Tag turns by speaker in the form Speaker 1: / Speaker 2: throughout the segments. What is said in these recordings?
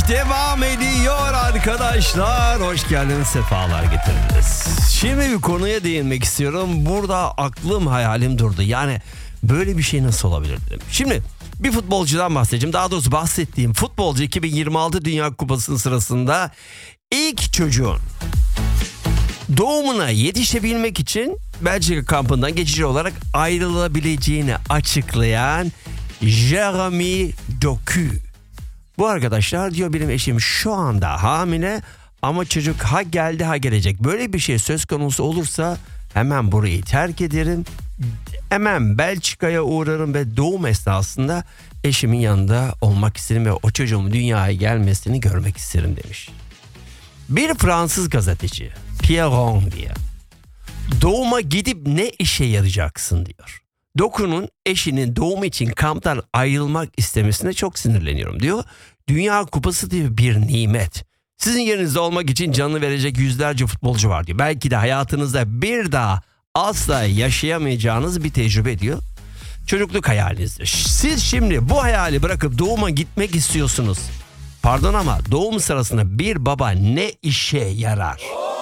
Speaker 1: devam ediyor arkadaşlar. Hoş geldiniz, sefalar getirdiniz. Şimdi bir konuya değinmek istiyorum. Burada aklım hayalim durdu. Yani böyle bir şey nasıl olabilir dedim. Şimdi bir futbolcudan bahsedeceğim. Daha doğrusu bahsettiğim futbolcu 2026 Dünya Kupası'nın sırasında ilk çocuğun doğumuna yetişebilmek için Belçika kampından geçici olarak ayrılabileceğini açıklayan Jeremy Doku. Bu arkadaşlar diyor, benim eşim şu anda hamile ama çocuk ha geldi ha gelecek. Böyle bir şey söz konusu olursa hemen burayı terk ederim. Hemen Belçika'ya uğrarım ve doğum esnasında eşimin yanında olmak isterim ve o çocuğumun dünyaya gelmesini görmek isterim demiş. Bir Fransız gazeteci Pierron diye doğuma gidip ne işe yarayacaksın diyor. Doku'nun eşinin doğum için kamptan ayrılmak istemesine çok sinirleniyorum diyor. Dünya Kupası diye bir nimet. Sizin yerinizde olmak için canını verecek yüzlerce futbolcu var diyor. Belki de hayatınızda bir daha asla yaşayamayacağınız bir tecrübe diyor. Çocukluk hayalinizdir. Siz şimdi bu hayali bırakıp doğuma gitmek istiyorsunuz. Pardon ama doğum sırasında bir baba ne işe yarar?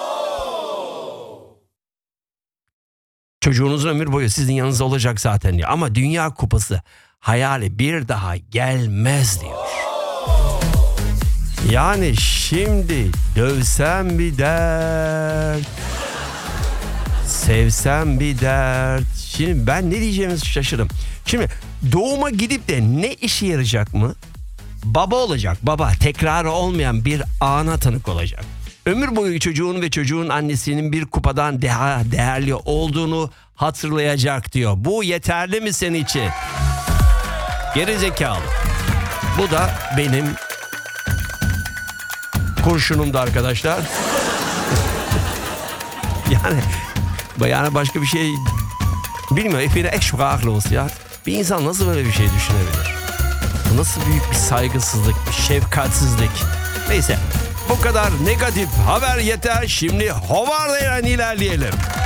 Speaker 1: Çocuğunuzun ömür boyu sizin yanınızda olacak zaten diyor. Ama Dünya Kupası hayali bir daha gelmez diyor. Yani şimdi dövsem bir dert, sevsem bir dert. Şimdi ben ne diyeceğimi şaşırdım. Şimdi doğuma gidip de ne işe yarayacak mı? Baba olacak, baba. Tekrarı olmayan bir ana tanık olacak. Ömür boyu çocuğun ve çocuğun annesinin bir kupadan daha değerli olduğunu hatırlayacak diyor. Bu yeterli mi senin için? Gerizekalı. Bu da benim kurşunumdu arkadaşlar. Yani başka bir şey bilmiyorum. Ich bin echt sprachlos ya. Bir insan nasıl böyle bir şey düşünebilir? Bu nasıl büyük bir saygısızlık, bir şefkatsizlik. Neyse. Bu kadar negatif haber yeter. Şimdi Hovarda'yla ilerleyelim.